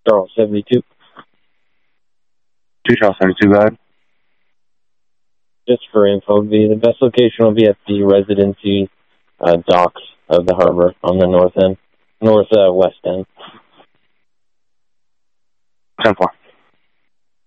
Charles 72. 2 Charles 72, go ahead. Just for info, the best location will be at the residency docks of the harbor on the northwest end. 10-4.